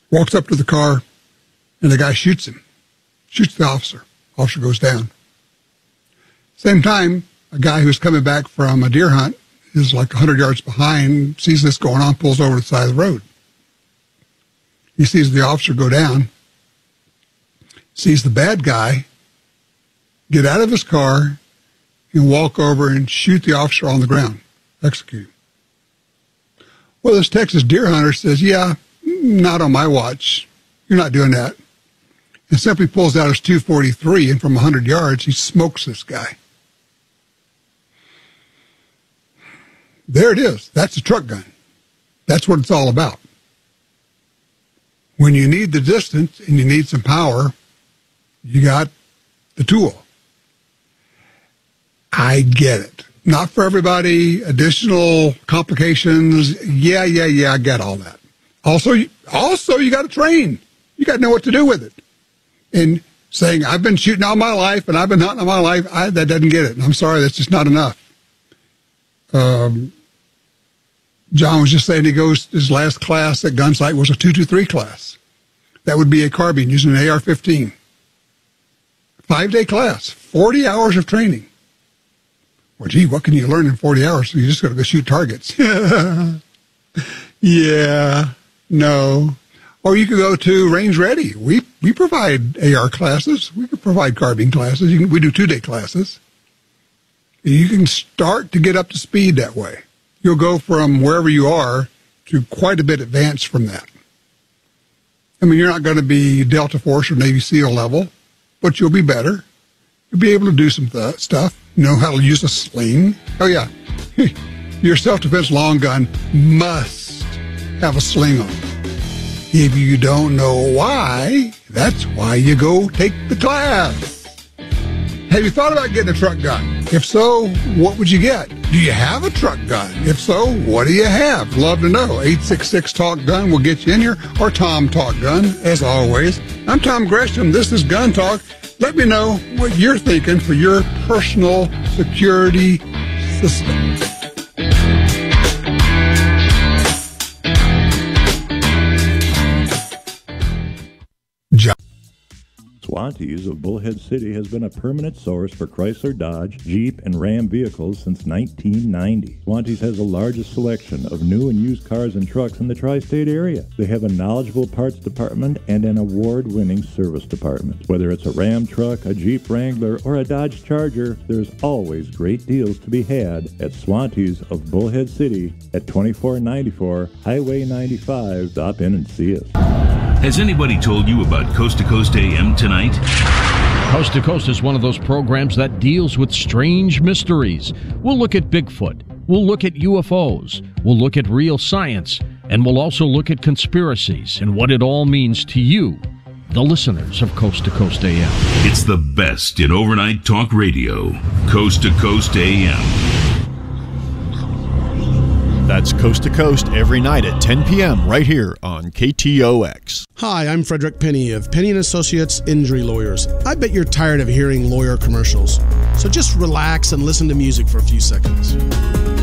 walks up to the car, and the guy shoots him, shoots the officer. Officer goes down. Same time, a guy who's coming back from a deer hunt is like 100 yards behind, sees this going on, pulls over to the side of the road. He sees the officer go down, sees the bad guy get out of his car and walk over and shoot the officer on the ground, execute him. Well, this Texas deer hunter says, yeah, not on my watch. You're not doing that. And simply pulls out his .243, and from 100 yards, he smokes this guy. There it is. That's a truck gun. That's what it's all about. When you need the distance and you need some power, you got the tool. I get it. Not for everybody. Additional complications. Yeah, I get all that. Also, you got to train. You got to know what to do with it. And saying, I've been shooting all my life and I've been hunting all my life, that doesn't get it. And I'm sorry, that's just not enough. John was just saying his last class at Gunsight was a 223 class. That would be a carbine using an AR-15. 5-day class, 40 hours of training. Well, gee, what can you learn in 40 hours? You just got to go shoot targets. Yeah, no. Or you could go to Range Ready. We provide AR classes. We could provide carbine classes. We do 2-day classes. You can start to get up to speed that way. You'll go from wherever you are to quite a bit advanced from that. I mean, you're not going to be Delta Force or Navy SEAL level, but you'll be better. You'll be able to do some stuff. Know how to use a sling. Oh, yeah. Your self-defense long gun must have a sling on it. If you don't know why, that's why you go take the class. Have you thought about getting a truck gun? If so, what would you get? Do you have a truck gun? If so, what do you have? Love to know. 866-TALK-GUN will get you in here, or Tom Talk Gun, as always. I'm Tom Gresham. This is Gun Talk. Let me know what you're thinking for your personal security system. Swantees of Bullhead City has been a permanent source for Chrysler, Dodge, Jeep, and Ram vehicles since 1990. Swantees has the largest selection of new and used cars and trucks in the tri-state area. They have a knowledgeable parts department and an award-winning service department. Whether it's a Ram truck, a Jeep Wrangler, or a Dodge Charger, there's always great deals to be had at Swantees of Bullhead City at 2494 Highway 95. Stop in and see us. Has anybody told you about Coast to Coast AM tonight? Coast to Coast is one of those programs that deals with strange mysteries. We'll look at Bigfoot. We'll look at UFOs. We'll look at real science. And we'll also look at conspiracies and what it all means to you, the listeners of Coast to Coast AM. It's the best in overnight talk radio. Coast to Coast AM. That's Coast to Coast every night at 10 p.m. right here on KTOX. Hi, I'm Frederick Penny of Penny & Associates Injury Lawyers. I bet you're tired of hearing lawyer commercials. So just relax and listen to music for a few seconds.